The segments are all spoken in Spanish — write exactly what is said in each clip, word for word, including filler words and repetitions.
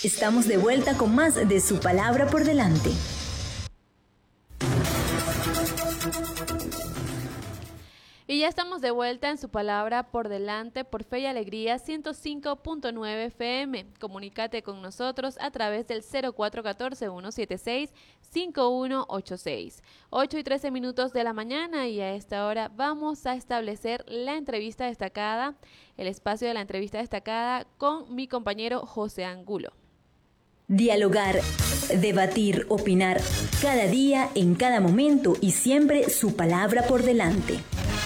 Estamos de vuelta con más de Su Palabra por Delante. Y ya estamos de vuelta en Su Palabra por Delante por Fe y Alegría ciento cinco punto nueve F M. Comunícate con nosotros a través del cero cuatro uno cuatro, uno siete seis, cinco uno ocho seis. ocho y trece minutos de la mañana, y a esta hora vamos a establecer la entrevista destacada, el espacio de la entrevista destacada con mi compañero José Angulo. Dialogar, debatir, opinar, cada día, en cada momento y siempre Su Palabra por Delante.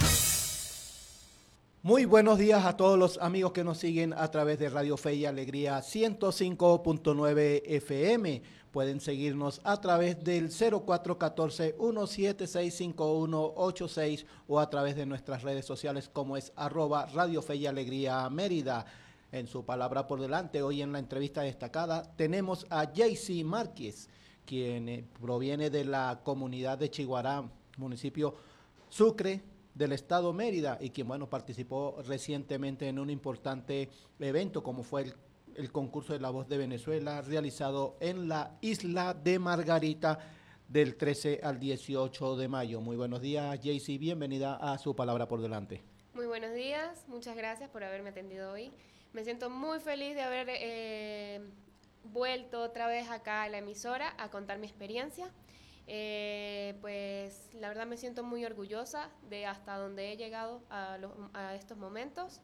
Muy buenos días a todos los amigos que nos siguen a través de Radio Fe y Alegría ciento cinco punto nueve F M. Pueden seguirnos a través del cero cuatro uno cuatro, uno siete seis, cinco uno ocho seis o a través de nuestras redes sociales como es arroba Radio Fe y Alegría Mérida. En Su Palabra por Delante, hoy en la entrevista destacada tenemos a Jaycee Márquez, quien eh, proviene de la comunidad de Chiguará, municipio Sucre, del estado Mérida, y quien bueno participó recientemente en un importante evento como fue el, el concurso de La Voz de Venezuela realizado en la isla de Margarita del trece al dieciocho de mayo. Muy buenos días, Jaycee, bienvenida a Su Palabra por Delante. Muy buenos días, muchas gracias por haberme atendido hoy. Me siento muy feliz de haber eh, vuelto otra vez acá a la emisora a contar mi experiencia. Eh, pues la verdad me siento muy orgullosa de hasta donde he llegado a, los, a estos momentos,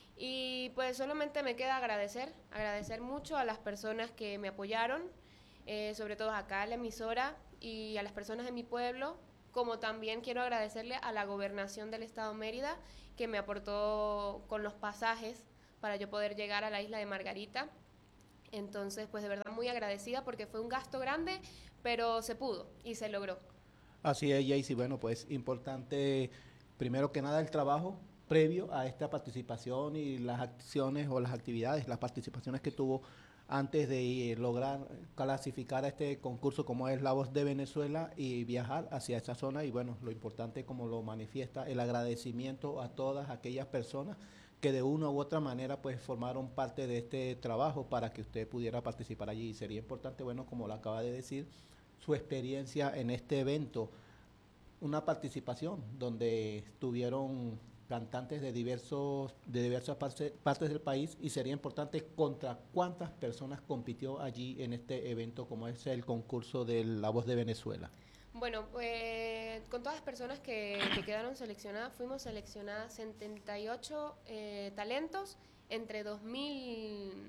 y pues solamente me queda agradecer, agradecer mucho a las personas que me apoyaron, eh, sobre todo acá a la emisora y a las personas de mi pueblo, como también quiero agradecerle a la gobernación del estado Mérida, que me aportó con los pasajes para yo poder llegar a la isla de Margarita. Entonces, pues de verdad muy agradecida porque fue un gasto grande, pero se pudo y se logró. Así es, Jaycee. Bueno, pues importante, primero que nada, el trabajo previo a esta participación y las acciones o las actividades, las participaciones que tuvo antes de lograr clasificar a este concurso como es La Voz de Venezuela y viajar hacia esa zona. Y bueno, lo importante, como lo manifiesta, el agradecimiento a todas aquellas personas que de una u otra manera pues formaron parte de este trabajo para que usted pudiera participar allí. Y sería importante, bueno, como lo acaba de decir, su experiencia en este evento, una participación donde estuvieron cantantes de diversos de diversas parce, partes del país, y sería importante contra cuántas personas compitió allí en este evento como es el concurso de La Voz de Venezuela. Bueno, pues con todas las personas que, que quedaron seleccionadas, fuimos seleccionadas setenta y ocho eh, talentos entre dos mil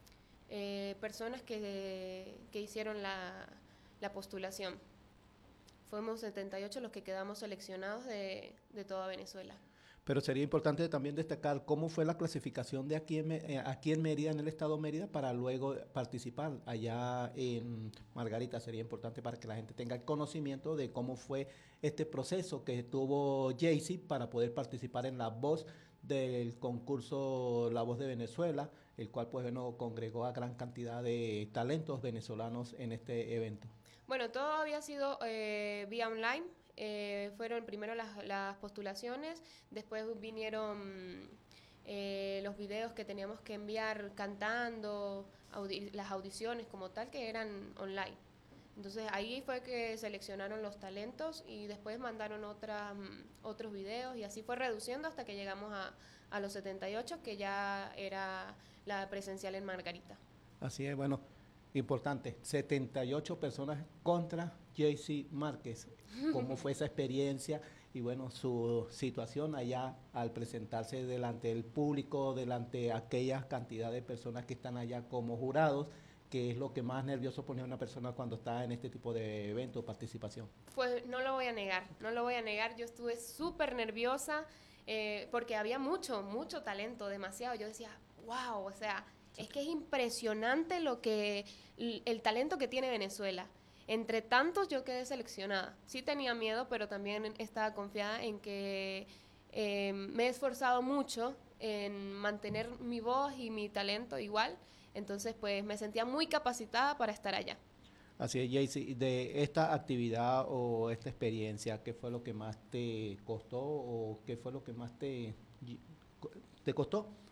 eh, personas que, que hicieron la, la postulación. Fuimos setenta y ocho los que quedamos seleccionados de, de toda Venezuela. Pero sería importante también destacar cómo fue la clasificación de aquí en, eh, aquí en Mérida, en el estado de Mérida, para luego participar allá en Margarita. Sería importante para que la gente tenga el conocimiento de cómo fue este proceso que tuvo Jaycee para poder participar en La Voz del concurso La Voz de Venezuela, el cual pues bueno congregó a gran cantidad de talentos venezolanos en este evento. Bueno, todo había sido eh, vía online. Eh, fueron primero las, las postulaciones, después vinieron eh, los videos que teníamos que enviar cantando, audi las audiciones como tal, que eran online. Entonces ahí fue que seleccionaron los talentos y después mandaron otra, otros videos, y así fue reduciendo hasta que llegamos a, a los setenta y ocho, que ya era la presencial en Margarita. Así es, bueno, importante, setenta y ocho personas contra Jaycee Márquez. ¿Cómo fue esa experiencia y bueno, su situación allá al presentarse delante del público, delante de aquellas cantidad de personas que están allá como jurados, que es lo que más nervioso pone a una persona cuando está en este tipo de evento o participación? Pues no lo voy a negar, no lo voy a negar, yo estuve súper nerviosa eh, porque había mucho, mucho talento, demasiado. Yo decía, wow, o sea, es que es impresionante lo que, el talento que tiene Venezuela. Entre tantos yo quedé seleccionada. Sí tenía miedo, pero también estaba confiada en que eh, me he esforzado mucho en mantener mi voz y mi talento igual. Entonces, pues me sentía muy capacitada para estar allá. Así es, Jaycee, de esta actividad o esta experiencia, ¿qué fue lo que más te costó o qué fue lo que más te, te costó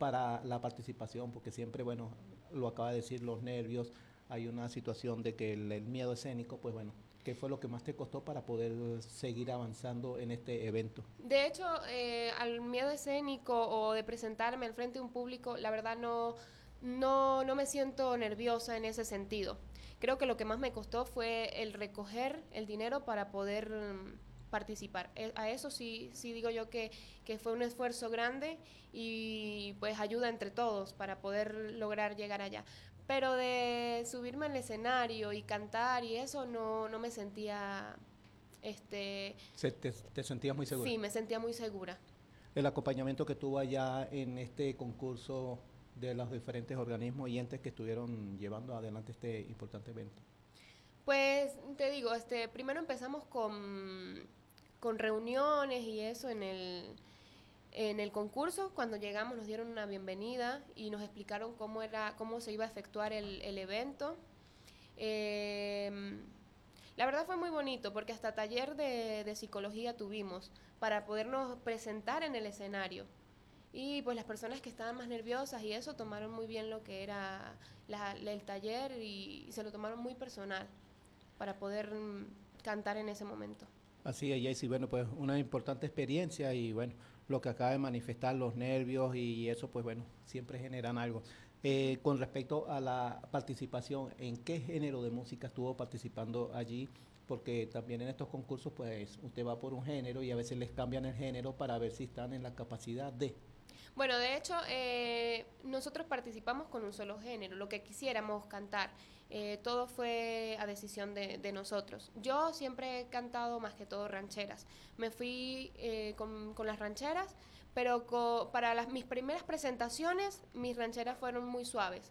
para la participación? Porque siempre, bueno, lo acaba de decir, los nervios, hay una situación de que el, el miedo escénico, pues bueno, ¿qué fue lo que más te costó para poder seguir avanzando en este evento? De hecho, eh, al miedo escénico o de presentarme al frente de un público, la verdad no, no, no me siento nerviosa en ese sentido. Creo que lo que más me costó fue el recoger el dinero para poder um, participar. Eh, a eso sí, sí digo yo que, que fue un esfuerzo grande y pues ayuda entre todos para poder lograr llegar allá. Pero de subirme al escenario y cantar y eso no, no me sentía... Este, Se, te, ¿Te sentías muy segura? Sí, me sentía muy segura. El acompañamiento que tuvo allá en este concurso de los diferentes organismos y entes que estuvieron llevando adelante este importante evento. Pues te digo, este, primero empezamos con, con reuniones y eso en el, en el concurso. Cuando llegamos nos dieron una bienvenida y nos explicaron cómo era, cómo se iba a efectuar el, el evento. Eh, La verdad fue muy bonito porque hasta taller de, de psicología tuvimos para podernos presentar en el escenario. Y pues las personas que estaban más nerviosas y eso tomaron muy bien lo que era la, la, el taller y, y se lo tomaron muy personal para poder mm, cantar en ese momento. Así es, Jaycee, bueno, pues una importante experiencia y bueno, lo que acaba de manifestar, los nervios y eso, pues bueno, siempre generan algo. Eh, con respecto a la participación, ¿en qué género de música estuvo participando allí? Porque también en estos concursos, pues usted va por un género y a veces les cambian el género para ver si están en la capacidad de... Bueno, de hecho, eh, nosotros participamos con un solo género, lo que quisiéramos cantar. Eh, todo fue a decisión de, de nosotros. Yo siempre he cantado más que todo rancheras. Me fui eh, con, con las rancheras, pero co, para las, mis primeras presentaciones, mis rancheras fueron muy suaves.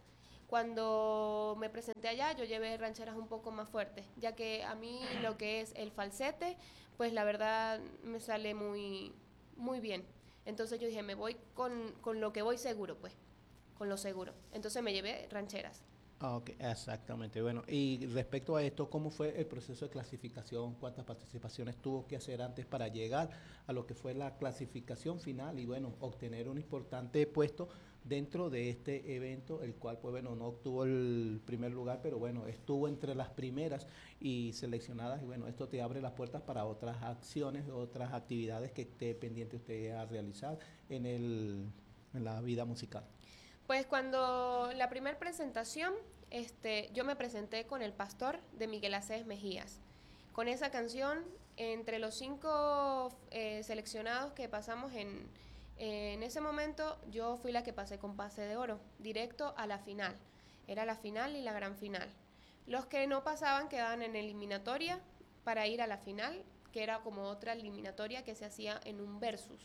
Cuando me presenté allá, yo llevé rancheras un poco más fuertes, ya que a mí lo que es el falsete, pues la verdad me sale muy, muy bien. Entonces yo dije, me voy con, con lo que voy seguro, pues, con lo seguro. Entonces me llevé rancheras. Ah, ok, exactamente. Bueno, y respecto a esto, ¿cómo fue el proceso de clasificación? ¿Cuántas participaciones tuvo que hacer antes para llegar a lo que fue la clasificación final y, bueno, obtener un importante puesto dentro de este evento, el cual, pues, bueno, no obtuvo el primer lugar, pero, bueno, estuvo entre las primeras y seleccionadas y, bueno, esto te abre las puertas para otras acciones, otras actividades que esté pendiente usted a realizar en, el, en la vida musical? Pues cuando la primera presentación, este, yo me presenté con El Pastor de Miguel Aceves Mejías. Con esa canción, entre los cinco eh, seleccionados que pasamos en, eh, en ese momento, yo fui la que pasé con pase de oro, directo a la final. Era la final y la gran final. Los que no pasaban quedaban en eliminatoria para ir a la final, que era como otra eliminatoria que se hacía en un versus.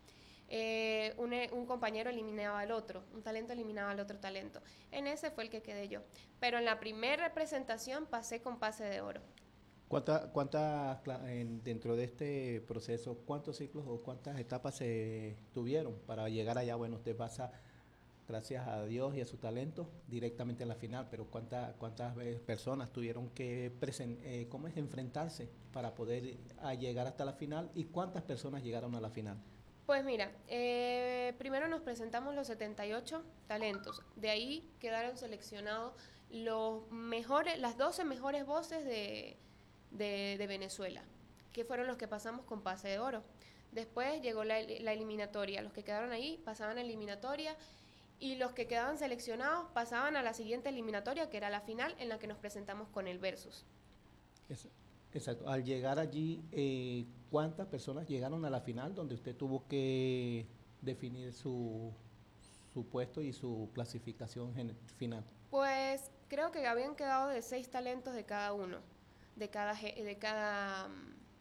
Eh, un, un compañero eliminaba al otro, un talento eliminaba al otro talento. En ese fue el que quedé yo. Pero en la primera representación pasé con pase de oro. ¿Cuántas, cuántas dentro de este proceso, cuántos ciclos o cuántas etapas se tuvieron para llegar allá? Bueno, usted pasa, gracias a Dios y a su talento, directamente a la final, pero ¿cuántas, cuántas personas tuvieron que present, eh, cómo es, enfrentarse para poder a llegar hasta la final y cuántas personas llegaron a la final? Pues mira, eh, primero nos presentamos los setenta y ocho talentos. De ahí quedaron seleccionados los mejores, las doce mejores voces de, de, de Venezuela, que fueron los que pasamos con pase de oro. Después llegó la, la eliminatoria. Los que quedaron ahí pasaban a eliminatoria y los que quedaban seleccionados pasaban a la siguiente eliminatoria, que era la final, en la que nos presentamos con el Versus. Eso. Exacto. Al llegar allí, eh, ¿cuántas personas llegaron a la final donde usted tuvo que definir su, su puesto y su clasificación final? Pues creo que habían quedado de seis talentos de cada uno, de cada de cada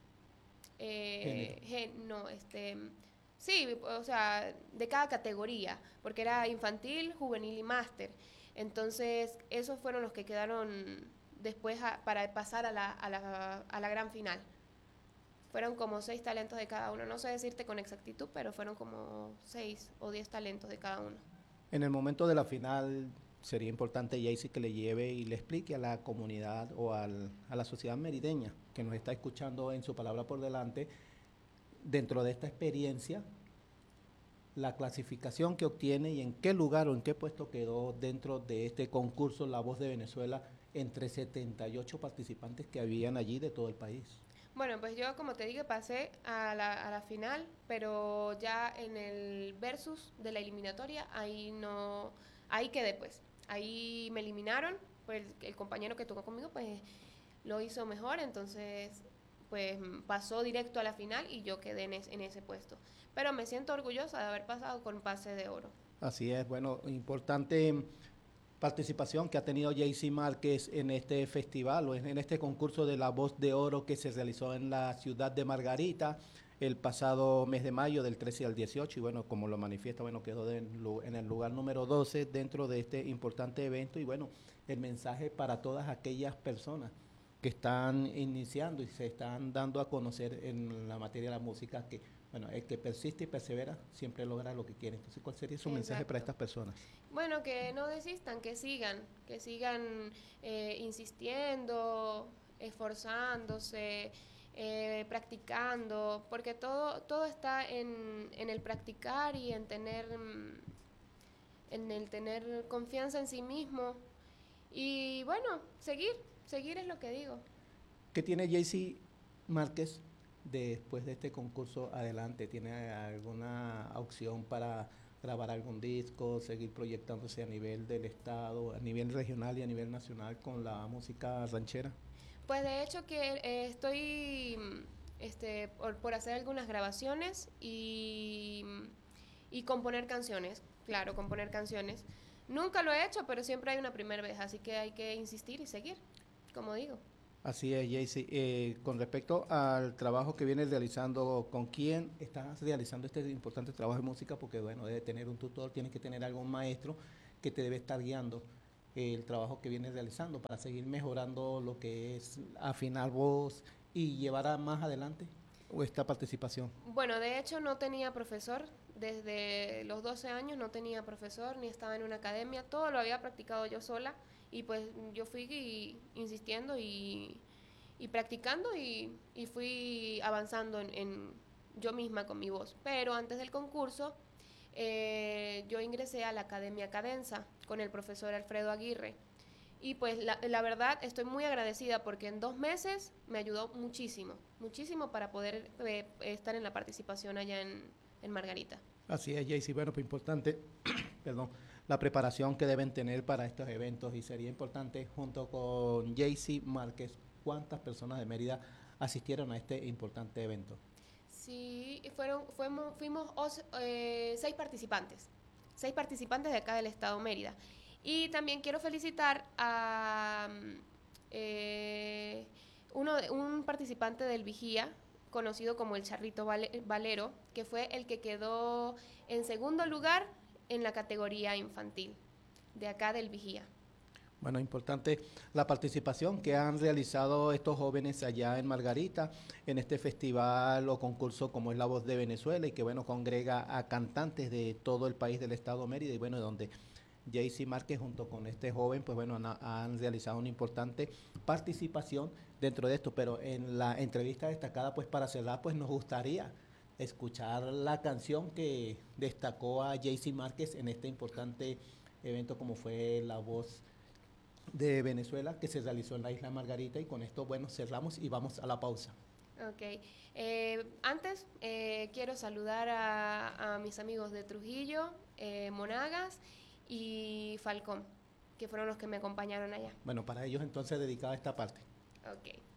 eh, gen, no, este, sí, o sea, de cada categoría, porque era infantil, juvenil y máster. Entonces, esos fueron los que quedaron después a, para pasar a la, a, la, a la gran final. Fueron como seis talentos de cada uno. No sé decirte con exactitud, pero fueron como seis o diez talentos de cada uno. En el momento de la final, sería importante, Jaycee, que le lleve y le explique a la comunidad o al, a la sociedad merideña que nos está escuchando en Su Palabra por Delante, dentro de esta experiencia, la clasificación que obtiene y en qué lugar o en qué puesto quedó dentro de este concurso La Voz de Venezuela entre setenta y ocho participantes que habían allí de todo el país. Bueno, pues yo, como te dije, pasé a la, a la final, pero ya en el versus de la eliminatoria, ahí no, ahí quedé pues, ahí me eliminaron, pues el, el compañero que tocó conmigo pues lo hizo mejor, entonces pues pasó directo a la final y yo quedé en, es, en ese puesto. Pero me siento orgullosa de haber pasado con pase de oro. Así es, bueno, importante participación que ha tenido Jaycee Márquez en este festival o en este concurso de La Voz de Oro que se realizó en la ciudad de Margarita el pasado mes de mayo del trece al dieciocho y bueno, como lo manifiesta, bueno, quedó de, en el lugar número doce dentro de este importante evento y bueno, el mensaje para todas aquellas personas que están iniciando y se están dando a conocer en la materia de la música que, bueno, el que persiste y persevera siempre logra lo que quiere. Entonces, ¿cuál sería su Exacto. mensaje para estas personas? Bueno, que no desistan, que sigan, que sigan eh, insistiendo, esforzándose, eh, practicando, porque todo, todo está en, en el practicar y en tener, en el tener confianza en sí mismo. Y bueno, seguir, seguir es lo que digo. ¿Qué tiene Jaycee Márquez después de este concurso adelante? ¿Tiene alguna opción para grabar algún disco, seguir proyectándose a nivel del estado, a nivel regional y a nivel nacional con la música ranchera? Pues de hecho que eh, estoy este, por, por hacer algunas grabaciones y, y componer canciones, claro, componer canciones. Nunca lo he hecho, pero siempre hay una primera vez, así que hay que insistir y seguir, como digo. Así es, Jaycee. Eh, con respecto al trabajo que vienes realizando, ¿con quién estás realizando este importante trabajo de música? Porque, bueno, debe tener un tutor, tienes que tener algún maestro que te debe estar guiando el trabajo que vienes realizando para seguir mejorando lo que es afinar voz y llevar a más adelante esta participación. Bueno, de hecho no tenía profesor, desde los doce años no tenía profesor, ni estaba en una academia, todo lo había practicado yo sola. Y pues yo fui y, insistiendo y, y practicando y, y fui avanzando en, en yo misma con mi voz. Pero antes del concurso eh, yo ingresé a la Academia Cadenza con el profesor Alfredo Aguirre. Y pues la, la verdad estoy muy agradecida porque en dos meses me ayudó muchísimo, muchísimo para poder eh, estar en la participación allá en, en Margarita. Así es, Jaycee. Bueno, pues importante, perdón, la preparación que deben tener para estos eventos y sería importante junto con Jaycee Márquez, ¿cuántas personas de Mérida asistieron a este importante evento? Sí, fueron, fuimos, fuimos os, eh, seis participantes, seis participantes de acá del estado Mérida. Y también quiero felicitar a eh, uno, un participante del Vigía, conocido como el Charrito Valero, que fue el que quedó en segundo lugar en la categoría infantil, de acá del Vigía. Bueno, importante la participación que han realizado estos jóvenes allá en Margarita, en este festival o concurso como es La Voz de Venezuela y que, bueno, congrega a cantantes de todo el país del estado Mérida y, bueno, donde Jaycee Márquez junto con este joven, pues bueno, han, han realizado una importante participación dentro de esto, pero en la entrevista destacada, pues para cerrar, pues nos gustaría escuchar la canción que destacó a Jaycee Márquez en este importante evento como fue La Voz de Venezuela que se realizó en la isla Margarita y con esto, bueno, cerramos y vamos a la pausa. Ok, eh, antes eh, quiero saludar a, a mis amigos de Trujillo, eh, Monagas y Falcón, que fueron los que me acompañaron allá. Bueno, para ellos entonces dedicada esta parte. Ok.